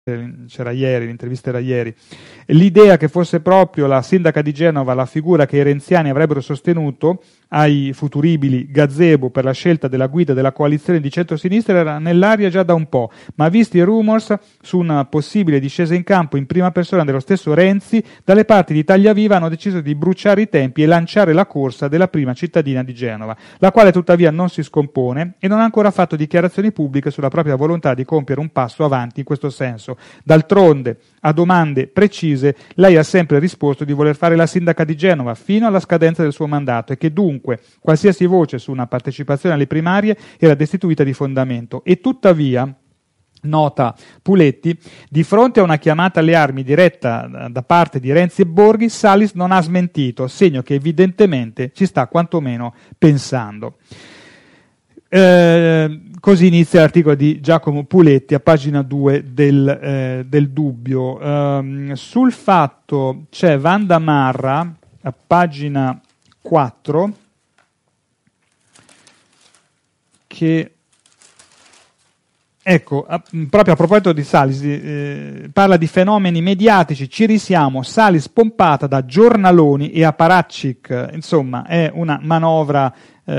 c'era ieri, l'intervista era ieri, l'idea che fosse proprio la sindaca di Genova la figura che i renziani avrebbero sostenuto ai futuribili gazebo per la scelta della guida della coalizione di centrosinistra era nell'aria già da un po', ma visti i rumors su una possibile discesa in campo in prima persona dello stesso Renzi, dalle parti di Italia Viva hanno deciso di bruciare i tempi e lanciare la corsa della prima cittadina di Genova, la quale tuttavia non si scompone e non ha ancora fatto dichiarazioni pubbliche sulla propria volontà di compiere un passo avanti in questo senso. D'altronde, a domande precise, lei ha sempre risposto di voler fare la sindaca di Genova fino alla scadenza del suo mandato e che dunque qualsiasi voce su una partecipazione alle primarie era destituita di fondamento. E tuttavia, nota Puletti, di fronte a una chiamata alle armi diretta da parte di Renzi e Borghi, Salis non ha smentito, segno che evidentemente ci sta quantomeno pensando. Così inizia l'articolo di Giacomo Puletti a pagina 2 del Dubbio. Sul Fatto c'è Wanda Marra a pagina 4 che, ecco, proprio a proposito di Salis, parla di fenomeni mediatici, ci risiamo, Salis pompata da giornaloni e apparatchik, insomma è una manovra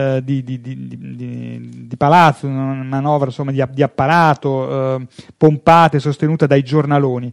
di palazzo, una manovra insomma di apparato, pompata e sostenuta dai giornaloni,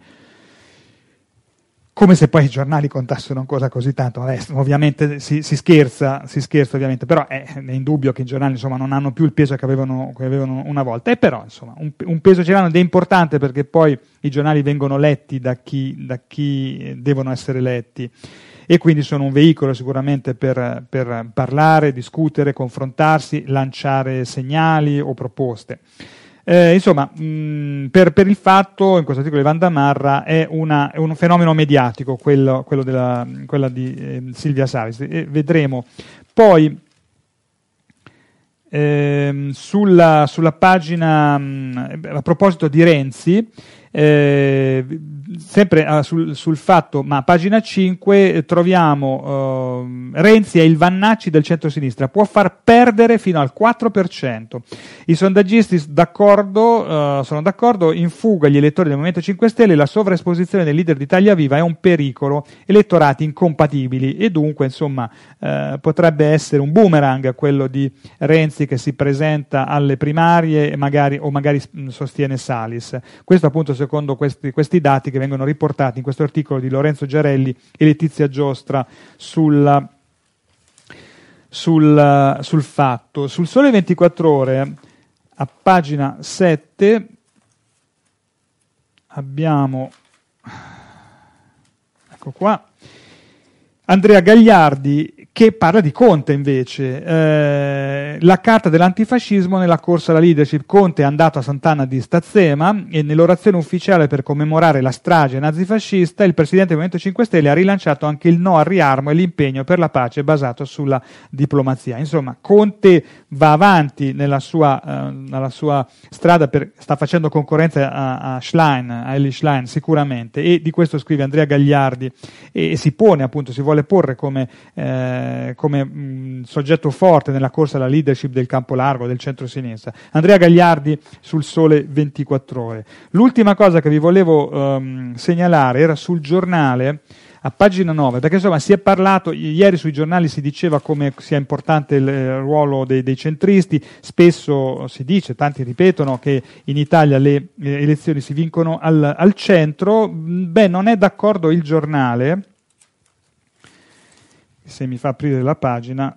come se poi i giornali contassero cosa così tanto. Ovviamente si scherza ovviamente, però è indubbio che i giornali insomma non hanno più il peso che avevano una volta, e però insomma un peso ce l'hanno ed è importante, perché poi i giornali vengono letti da chi devono essere letti, e quindi sono un veicolo sicuramente per parlare, discutere, confrontarsi, lanciare segnali o proposte. Insomma, per il Fatto, in questo articolo di Wanda Marra, è un fenomeno mediatico quella di Silvia Salis, e vedremo poi sulla pagina, a proposito di Renzi, sempre sul Fatto, ma a pagina 5 troviamo Renzi è il Vannacci del centro-sinistra, può far perdere fino al 4%. I sondaggisti sono d'accordo, in fuga gli elettori del Movimento 5 Stelle, la sovraesposizione del leader di Italia Viva è un pericolo, elettorati incompatibili, e dunque insomma potrebbe essere un boomerang quello di Renzi che si presenta alle primarie e magari sostiene Salis. Questo appunto secondo questi dati che vengono riportati in questo articolo di Lorenzo Giarelli e Letizia Giostra sul Fatto. Sul Sole 24 Ore, a pagina 7, abbiamo, ecco qua, Andrea Gagliardi che parla di Conte invece, la carta dell'antifascismo nella corsa alla leadership. Conte è andato a Sant'Anna di Stazzema e nell'orazione ufficiale per commemorare la strage nazifascista il presidente del Movimento 5 Stelle ha rilanciato anche il no al riarmo e l'impegno per la pace basato sulla diplomazia. Insomma, Conte va avanti nella sua strada, sta facendo concorrenza a Elly Schlein sicuramente, e di questo scrive Andrea Gagliardi, e si pone appunto, si vuole porre come soggetto forte nella corsa alla leadership del campo largo, del centro-sinistra. Andrea Gagliardi sul Sole 24 Ore. L'ultima cosa che vi volevo segnalare era sul Giornale, a pagina 9, perché insomma si è parlato, ieri sui giornali si diceva come sia importante il ruolo dei centristi, spesso si dice, tanti ripetono che in Italia le elezioni si vincono al centro. Non è d'accordo il Giornale, se mi fa aprire la pagina,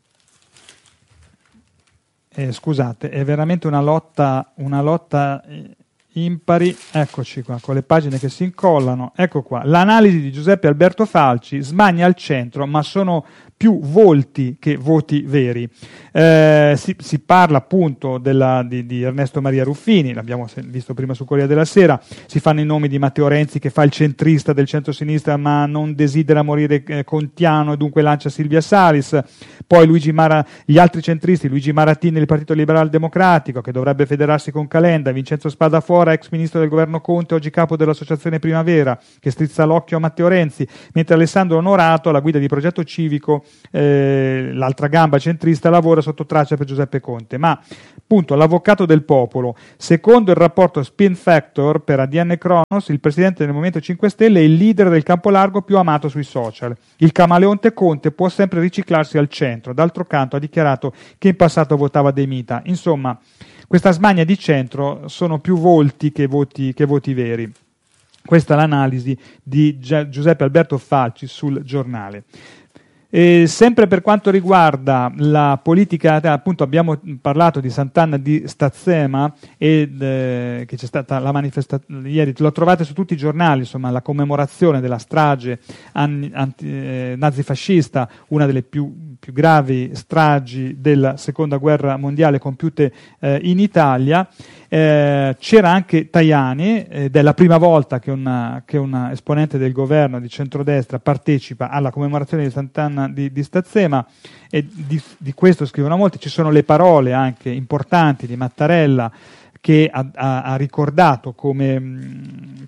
scusate, è veramente una lotta impari. Eccoci qua, con le pagine che si incollano. Ecco qua, l'analisi di Giuseppe Alberto Falci: smania al centro, ma sono più volti che voti veri. Si parla appunto di Ernesto Maria Ruffini, l'abbiamo visto prima su Corriere della Sera, si fanno i nomi di Matteo Renzi che fa il centrista del centro-sinistra ma non desidera morire contiano e dunque lancia Silvia Salis, poi gli altri centristi, Luigi Marattini del Partito Liberal Democratico che dovrebbe federarsi con Calenda, Vincenzo Spadafora Sciorra, ex ministro del governo Conte, oggi capo dell'Associazione Primavera, che strizza l'occhio a Matteo Renzi, mentre Alessandro Onorato, alla guida di Progetto Civico, l'altra gamba centrista, lavora sotto traccia per Giuseppe Conte. Ma appunto l'avvocato del popolo, secondo il rapporto Spin Factor per ADN Cronos, il presidente del Movimento 5 Stelle è il leader del campo largo più amato sui social. Il camaleonte Conte può sempre riciclarsi al centro. D'altro canto ha dichiarato che in passato votava De Mita. Insomma, questa smania di centro sono più volti che voti veri. Questa è l'analisi di Giuseppe Alberto Falci sul Giornale. E sempre per quanto riguarda la politica, appunto abbiamo parlato di Sant'Anna di Stazzema che c'è stata la manifestazione ieri, lo trovate su tutti i giornali, insomma, la commemorazione della strage nazifascista, una delle più gravi stragi della seconda guerra mondiale compiute in Italia. C'era anche Tajani, ed è la prima volta che una esponente del governo di centrodestra partecipa alla commemorazione di Sant'Anna di Stazzema, e di questo scrivono molti. Ci sono le parole anche importanti di Mattarella, che ha ricordato come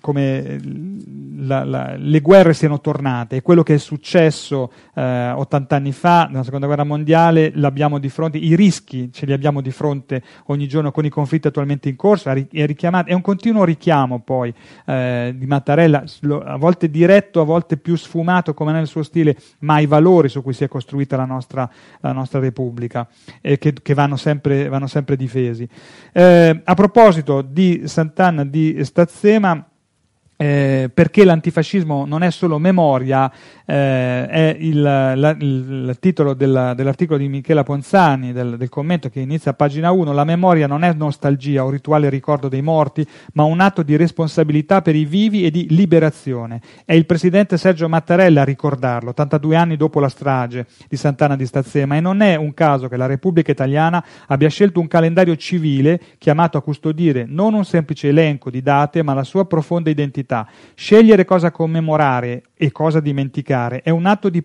le guerre siano tornate, e quello che è successo 80 anni fa nella seconda guerra mondiale l'abbiamo di fronte, i rischi ce li abbiamo di fronte ogni giorno con i conflitti attualmente in corso. È un continuo richiamo poi di Mattarella, a volte diretto, a volte più sfumato come nel suo stile, ma ai valori su cui si è costruita la nostra Repubblica, che vanno sempre difesi. A proposito di Sant'Anna di Stazzema, perché l'antifascismo non è solo memoria, è il titolo dell'articolo di Michela Ponzani, del commento che inizia a pagina 1. La memoria non è nostalgia o rituale ricordo dei morti, ma un atto di responsabilità per i vivi e di liberazione. È il presidente Sergio Mattarella a ricordarlo, 82 anni dopo la strage di Sant'Anna di Stazzema, e non è un caso che la Repubblica Italiana abbia scelto un calendario civile chiamato a custodire non un semplice elenco di date, ma la sua profonda identità. Scegliere cosa commemorare e cosa dimenticare è un atto di